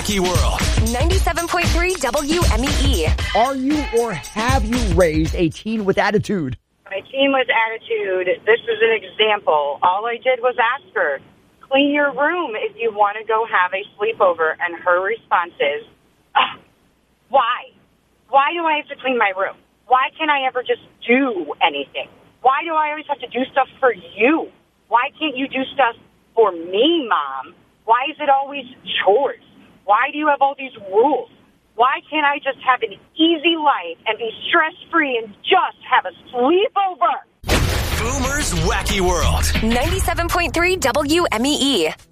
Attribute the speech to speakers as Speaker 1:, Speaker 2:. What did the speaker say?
Speaker 1: Wacky World.
Speaker 2: 97.3 WMEE.
Speaker 3: Are you or have you raised a teen with attitude?
Speaker 4: My teen with attitude, this is an example. All I did was ask her, clean your room if you want to go have a sleepover. And her response is, why? Why do I have to clean my room? Why can't I ever just do anything? Why do I always have to do stuff for you? Why can't you do stuff for me, Mom? Why is it always chores? Why do you have all these rules? Why can't I just have an easy life and be stress-free and just have a sleepover?
Speaker 1: Boomer's Wacky World.
Speaker 2: 97.3 WMEE.